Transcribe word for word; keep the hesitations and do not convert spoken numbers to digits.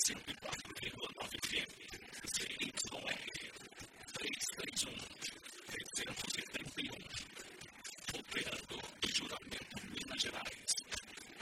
cento e quatro vírgula nove F M, C Y R, trezentos e trinta e um, trezentos e trinta e um, operando de Juramento, Minas Gerais.